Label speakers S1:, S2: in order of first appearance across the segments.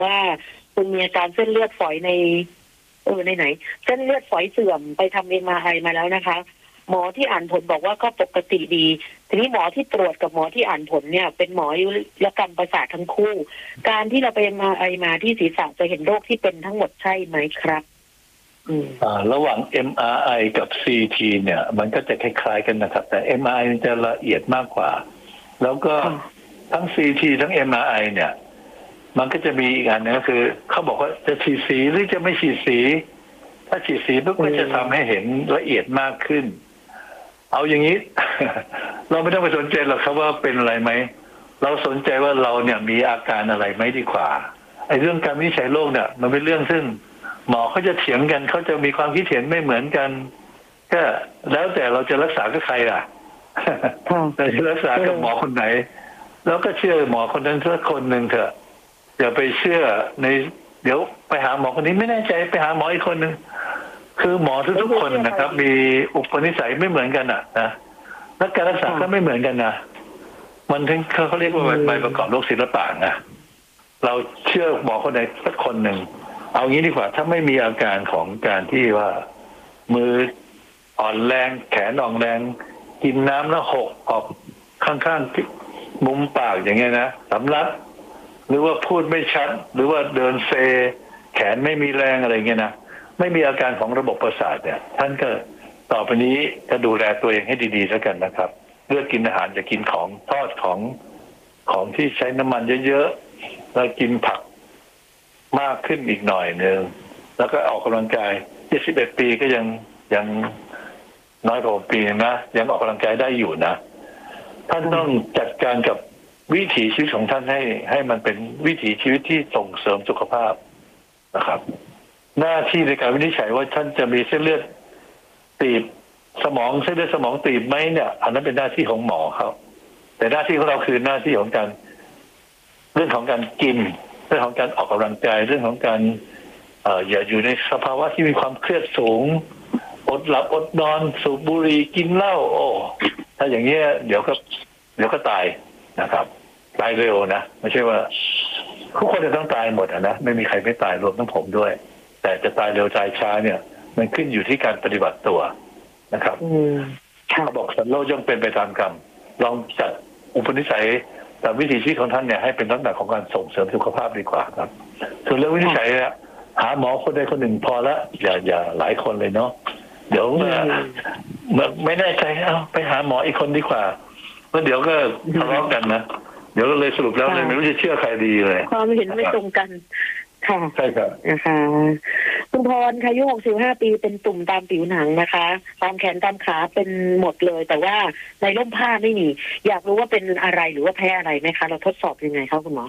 S1: ว่าคุณมีอาการเส้นเลือดฝอยในไหนเส้นเลือดฝอยเสื่อมไปทำเอ็มอาร์ไอมาแล้วนะคะหมอที่อ่านผลบอกว่าก็ปกติดีทีนี้หมอที่ตรวจกับหมอที่อ่านผลเนี่ยเป็นหมออายุรกรรมประสาททั้งคู่การที่เราไปเอ็มอาร์ไอมาที่ศีรษะจะเห็นโรคที่เป็นทั้งหมดใช่ไหมครับ
S2: ระหว่าง MRI กับ CT เนี่ยมันก็จะคล้ายๆกันนะครับแต่ MRI จะละเอียดมากกว่าแล้วก็ทั้ง CT ทั้ง MRI เนี่ยมันก็จะมีอีกอันนึงก็คือเขาบอกว่าจะฉีดสีหรือจะไม่ฉีดสีถ้าฉีดสีปุ๊บก็จะทำให้เห็นละเอียดมากขึ้นเอาอย่างนี้ เราไม่ต้องไปสนใจหรอกครับว่าเป็นอะไรไหมเราสนใจว่าเราเนี่ยมีอาการอะไรไหมดีกว่าไอ้เรื่องการวินิจฉัยโรคเนี่ยมันเป็นเรื่องซึ่งหมอเขาจะเถียงกันเขาจะมีความคิดเห็นไม่เหมือนกันก็แล้วแต่เราจะรักษากับใครล่ะเราจะรักษากับหมอคนไหนแล้วก็เชื่อหมอคนนั้นสักคนหนึ่งเถอะอย่าไปเชื่อในเดี๋ยวไปหาหมอคนนี้ไม่แน่ใจไปหาหมออีกคนหนึ่งคือหมอทุกๆคนนะครับมีอุปนิสัยไม่เหมือนกันนะและการรักษาก็ไม่เหมือนกันนะมันถึงเขาเรียกว่าใบประกอบโรคศิลปะนะเราเชื่อหมอคนใดสักคนหนึ่งเอางี้ดีกว่าถ้าไม่มีอาการของการที่ว่ามืออ่อนแรงแขนอ่อนแรงกินน้ำแล้วหกออกข้างๆมุมปากอย่างเงี้ยนะสำลักหรือว่าพูดไม่ชัดหรือว่าเดินเซแขนไม่มีแรงอะไรเงี้ยนะไม่มีอาการของระบบประสาทเนี่ยท่านก็ต่อไปนี้จะดูแลตัวเองให้ดีๆแล้วกันนะครับเลือกกินอาหารจะกินของทอดของที่ใช้น้ำมันเยอะๆแล้วกินผักมากขึ้นอีกหน่อยนึงแล้วก็ออกกำลังกาย71ปีก็ยังน้อยกว่าปีนะยังออกกำลังกายได้อยู่นะท่านต้องจัดการกับวิถีชีวิตของท่านให้มันเป็นวิถีชีวิตที่ส่งเสริมสุขภาพนะครับหน้าที่ในการวินิจฉัยว่าท่านจะมีเส้นเลือดตีบเส้นเลือดสมองตีบไหมเนี่ยอันนั้นเป็นหน้าที่ของหมอเขาแต่หน้าที่ของเราคือหน้าที่ของการเรื่องของการกินเรื่องของการออกกำลังกายเรื่องของการอย่าอยู่ในสภาวะที่มีความเครียดสูงอดหลับอดนอนสูบบุหรี่กินเหล้าโอ้ถ้าอย่างเงี้ยเดี๋ยวก็ตายนะครับตายเร็วนะไม่ใช่ว่าทุกคนจะต้องตายหมดนะไม่มีใครไม่ตายรวมทั้งผมด้วยแต่จะตายเร็วตายช้าเนี่ยมันขึ้นอยู่ที่การปฏิบัติตัวนะครับเขาบอกสัตว์โลกย่อมเป็นไปตามกรรมลองจัดอุปนิสัยแต่วิถีชีวิตของท่านเนี่ยให้เป็นลักษณะของการส่งเสริมสุขภาพดีกว่าครับส่วนเรื่องวินิจฉัยเนี่ยหาหมอคนใดคนหนึ่งพอละอย่าหลายคนเลยเนาะเดี๋ยวไม่แน่ใจไปหาหมออีกคนดีกว่าเพราะเดี๋ยวก็ทะเลาะกันนะเดี๋ยวเลยสรุปแล้วเลยไม่รู้จะเชื่อใครดีเลย
S1: ความเห็นไม่ตรงกันค่ะ
S2: ใช่ครับ
S1: นะคะคุณพรอายุ65 ปีเป็นตุ่มตามผิวหนังนะคะตามแขนตามขาเป็นหมดเลยแต่ว่าในร่มผ้าไม่มีอยากรู้ว่าเป็นอะไรหรือว่าแพ้อะไรไหมคะเราทดสอบยังไงครับคุณหมอ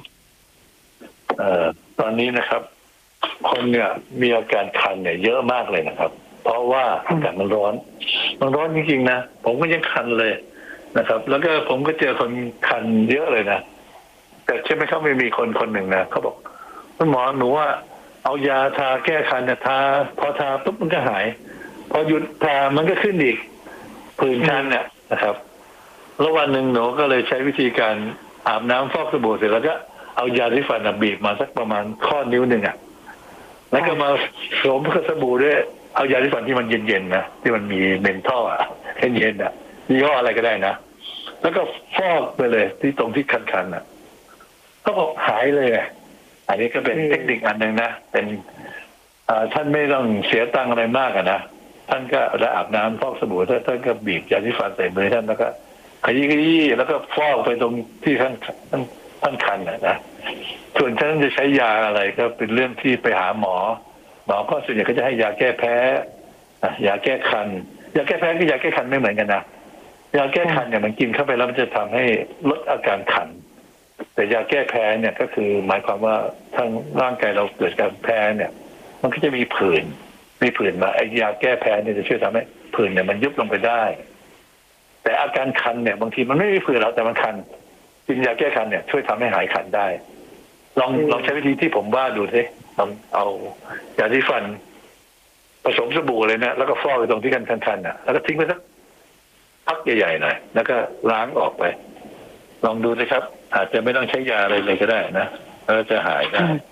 S2: ตอนนี้นะครับคนเนี่ยมีอาการคันเนี่ยเยอะมากเลยนะครับเพราะว่าอากาศมันร้อนจริงๆนะผมก็ยังคันเลยนะครับแล้วก็ผมก็เจอคนคันเยอะเลยนะแต่ใช่ไหมเขาไม่มีคนหนึ่งนะเขาบอกคุณหมอหนูว่าเอายาทาแก้คันเนี่ยทาพอทาปุ๊บมันก็หายพอหยุดทามันก็ขึ้นอีกผื่นคันเนี่ยนะครับแล้ววันหนึ่งหนูก็เลยใช้วิธีการอาบน้ำฟอกสบู่เสร็จแล้วก็เอายาที่ฟันบีบมาสักประมาณข้อนิ้วหนึ่งแล้วก็มาสวมกับสบู่ด้วยเอายาที่ฟันที่มันเย็นๆนะที่มันมีเมนทอลเย็นๆยี่ห้ออะไรก็ได้นะแล้วก็ฟอกไปเลยที่ตรงที่คันๆก็หายเลยอันนี้ก็เป็นเทคนิคอันหนึ่งนะเป็นท่านไม่ต้องเสียตังค์อะไรมากนะท่านก็อาบน้ำฟอกสบู่ท่านก็บีบยาที่ฟันใส่มือท่านแล้วก็ขยี้แล้วก็ฟอกไปตรงที่ท่านคันนะส่วนท่านจะใช้ยาอะไรก็เป็นเรื่องที่ไปหาหมอก็ส่วนใหญ่ก็จะให้ยาแก้แพ้ยาแก้คันยาแก้แพ้กับยาแก้คันไม่เหมือนกันนะยาแก้คันเนี่ยมันกินเข้าไปแล้วมันจะทำให้ลดอาการคันแต่ยาแก้แพ้เนี่ยก็คือหมายความว่าทางร่างกายเราเกิดการแพ้เนี่ยมันก็จะมีผื่นมาไอ้ยาแก้แพ้เนี่ยจะช่วยทำให้ผื่นเนี่ยมันยุบลงไปได้แต่อาการคันเนี่ยบางทีมันไม่มีผื่นแล้วแต่มันคันกินยาแก้คันเนี่ยช่วยทำให้หายคันได้ลองใช้วิธีที่ผมว่าดูสิเอายาที่ฟันผสมสบู่เลยนะแล้วก็ฟอกไปตรงที่คันแล้วก็ทิ้งไปสักพักใหญ่ๆหน่อยแล้วก็ล้างออกไปลองดูสิครับอาจจะไม่ต้องใช้ยาอะไรเลยก็ได้นะแล้วจะหายได้